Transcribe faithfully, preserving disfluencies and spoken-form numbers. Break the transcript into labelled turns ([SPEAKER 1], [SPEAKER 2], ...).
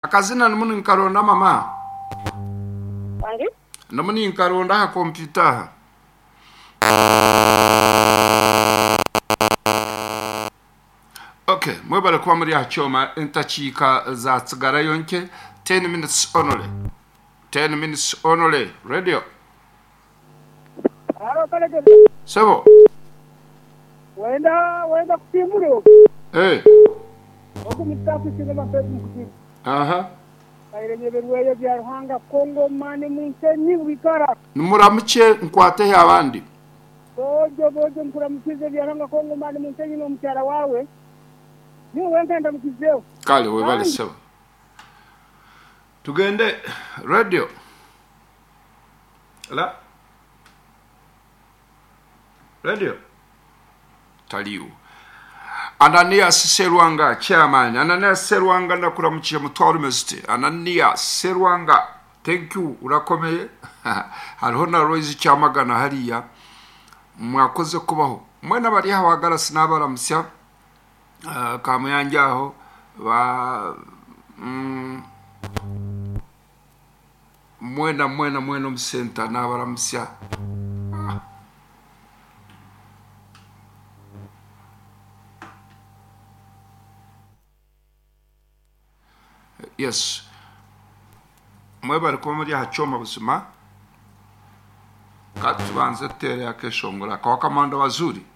[SPEAKER 1] akazina numuni nkaronda mama
[SPEAKER 2] Wangi?
[SPEAKER 1] Numuni nkaronda ha computer. Okay, mwebale kwa muri achoma intachika za tsigara yonke ten minutes only. ten minutes only. Radio.
[SPEAKER 2] Aro kaleke.
[SPEAKER 1] Sebo.
[SPEAKER 2] Wenda wenda kutimuro.
[SPEAKER 1] Eh.
[SPEAKER 2] Oku mitafu singa mafetu mkutimu.
[SPEAKER 1] Aha.
[SPEAKER 2] Aire nyeberuweyo bya hanga Kongo mani munsenyi wikara.
[SPEAKER 1] Numuramuche nkwate ya abandi.
[SPEAKER 2] Bojo bojo nkuramukize bya hanga Kongo mani munsenyi no mchara wawe. Ni wenda mukizeo.
[SPEAKER 1] Kale webale sebo. Tugende radio. La. Radio. Taliu. Ananias Serwanga, chairman. Ananias Serwanga nakuramuchiye mutwaro university. Ananias Serwanga. Thank you. Urakomeye. Hariho na Royce Cyamagana hariya. Mwakoze kubaho. Mwena bari hawagara sinabaramusya. Uh, kamuyanjaho ba mm, mwena mwena mwena msenta nabaramusya. Ah. Yes. Mwebari kwa muri hachoma busuma. Katubanze tere yakeshongora kwa kamanda wazuri.